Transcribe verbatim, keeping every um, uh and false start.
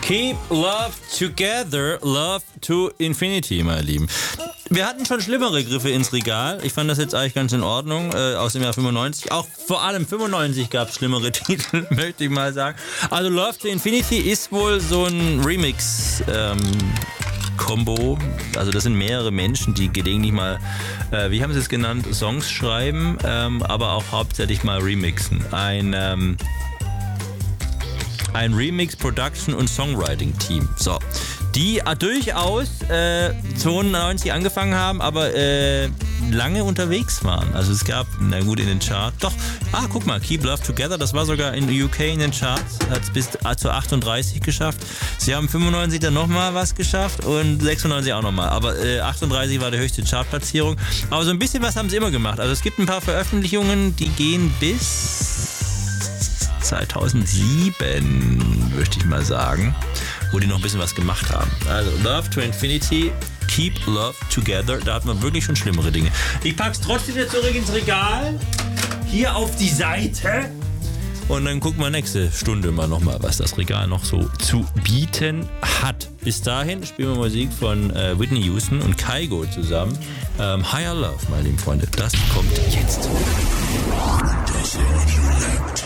Keep Love Together, Love to Infinity, meine Lieben. Wir hatten schon schlimmere Griffe ins Regal. Ich fand das jetzt eigentlich ganz in Ordnung. Äh, aus dem Jahr fünfundneunzig. Auch vor allem fünfundneunzig gab es schlimmere Titel, möchte ich mal sagen. Also Love to Infinity ist wohl so ein Remix ähm, Combo. Also das sind mehrere Menschen, die gelegentlich mal, äh, wie haben sie es genannt, Songs schreiben, ähm, aber auch hauptsächlich mal remixen. Ein ähm, ein Remix, Production und Songwriting Team. So, die äh, durchaus äh, zweiundneunzig angefangen haben, aber äh, lange unterwegs waren. Also es gab, na gut, in den Charts, doch, ah, guck mal, Keep Love Together, das war sogar in U K in den Charts, hat es bis äh, zu achtunddreißig geschafft. Sie haben fünfundneunzig dann nochmal was geschafft und sechsundneunzig auch nochmal, aber äh, achtunddreißig war die höchste Chartplatzierung. Aber so ein bisschen was haben sie immer gemacht. Also es gibt ein paar Veröffentlichungen, die gehen bis zweitausendsieben, möchte ich mal sagen, wo die noch ein bisschen was gemacht haben. Also Love to Infinity, Keep Love Together, da hat man wirklich schon schlimmere Dinge. Ich pack's trotzdem wieder zurück ins Regal, hier auf die Seite und dann gucken wir nächste Stunde mal nochmal, was das Regal noch so zu bieten hat. Bis dahin spielen wir Musik von äh, Whitney Houston und Kygo zusammen. Ähm, Higher Love, meine lieben Freunde, das kommt jetzt.